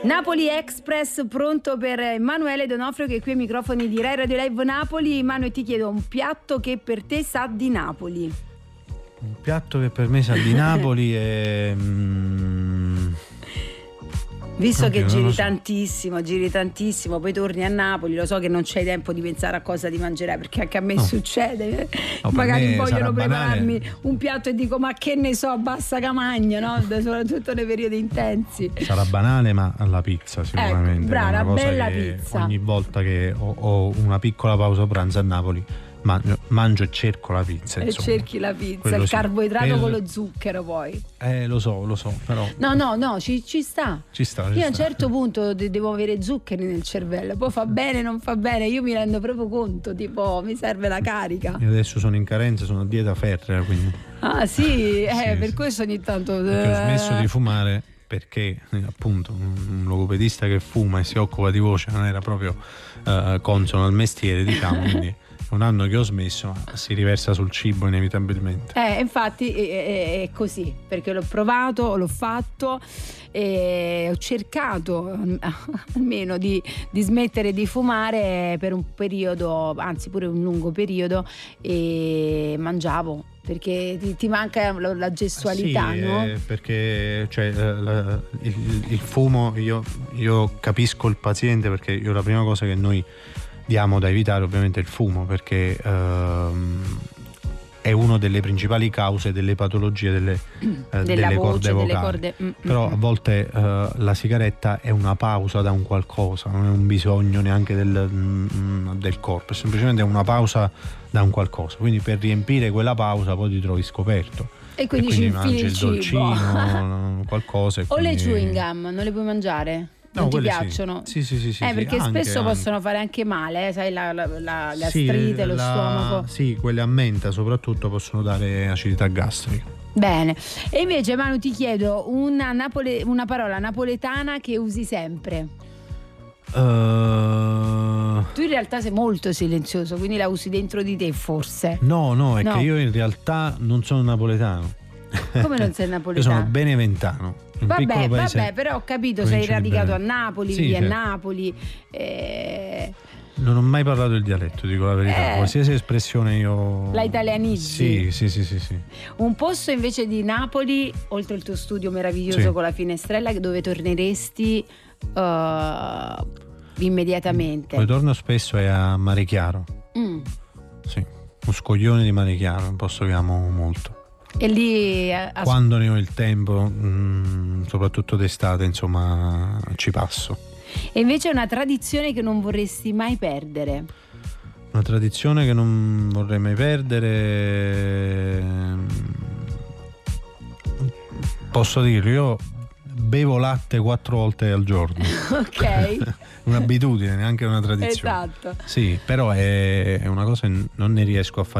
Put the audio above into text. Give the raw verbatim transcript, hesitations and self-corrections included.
Napoli Express pronto per Emanuele Donofrio, che è qui ai microfoni di Rai Radio Live Napoli. Manu, ti chiedo un piatto che per te sa di Napoli. Un piatto che per me sa di Napoli è... Mm, Visto oddio, che giri so. tantissimo, giri tantissimo, poi torni a Napoli, lo so che non c'hai tempo di pensare a cosa ti mangerai, perché anche a me no. succede, no, magari me vogliono prepararmi banale. un piatto e dico ma che ne so, basta camagna, no? Soprattutto nei periodi intensi. Sarà banale, ma alla pizza sicuramente. Ecco, brava, una cosa bella che pizza. Ogni volta che ho, ho una piccola pausa pranzo a Napoli mangio, mangio e cerco la pizza. E insomma. cerchi la pizza, Quello il sì. carboidrato Per... con lo zucchero poi. Eh, lo so, lo so, però... No, no, no, ci, ci sta. Ci sta, ci io a un sta. certo punto de- devo avere zuccheri nel cervello, poi fa bene, non fa bene, io mi rendo proprio conto, tipo mi serve la carica. Io adesso sono in carenza, sono a dieta ferrea, quindi... Ah sì, eh, sì, per sì. questo ogni tanto... Perché ho smesso di fumare perché appunto un logopedista che fuma e si occupa di voce non era proprio uh, consono al mestiere, diciamo, quindi... Un anno che ho smesso, ma si riversa sul cibo inevitabilmente. Eh, infatti è, è, è così, perché l'ho provato, l'ho fatto e ho cercato almeno di, di smettere di fumare per un periodo, anzi pure un lungo periodo, e mangiavo. Perché ti, ti manca la, la gestualità, sì, no? Eh, perché cioè, la, il, il fumo, io, io capisco il paziente, perché io la prima cosa che noi diamo da evitare ovviamente il fumo, perché ehm, è una delle principali cause delle patologie delle, eh, delle voce, corde vocali. delle corde. Mm, Però mm, a volte eh, la sigaretta è una pausa da un qualcosa, non è un bisogno neanche del, mm, del corpo, è semplicemente una pausa da un qualcosa. Quindi per riempire quella pausa poi ti trovi scoperto. E quindi, e quindi ci mangi il, il cibo. dolcino, qualcosa. E o quindi... le chewing gum, non le puoi mangiare? Non No, ti quelle piacciono? Sì, sì, sì, sì, eh, sì, perché anche, spesso anche. possono fare anche male, eh? Sai, la, la, la Sì, gastrite, lo la- stomaco. Sì, quelle a menta soprattutto possono dare acidità gastrica. Bene. E invece, Manu, ti chiedo una, napole- una parola napoletana che usi sempre. Uh... Tu in realtà sei molto silenzioso, quindi la usi dentro di te, forse. No, no, è No. che io in realtà non sono napoletano. Come non sei Io napoletano? sono beneventano. Un Vabbè, piccolo paese, vabbè, però ho capito, sei provincia di radicato a Benevento. Napoli, Sì, vivi a certo. Napoli. Eh... Non ho mai parlato il dialetto, dico la verità. Eh. Qualsiasi espressione io... La italianizzi? Sì, sì, sì, sì, sì. Un posto invece di Napoli, oltre il tuo studio meraviglioso Sì. con la finestrella, dove torneresti uh, immediatamente? Dove torno spesso è a Mare Chiaro. Mm. Sì, un scoglione di Mare Chiaro, un posto che amo molto. E lì eh, as- Quando ne ho il tempo, mh, soprattutto d'estate, insomma, ci passo. E invece è una tradizione che non vorresti mai perdere. Una tradizione che non vorrei mai perdere. Posso dirlo, io bevo latte quattro volte al giorno. Ok. Un'abitudine, neanche una tradizione. Esatto. Sì, però è, è una cosa che non ne riesco a fare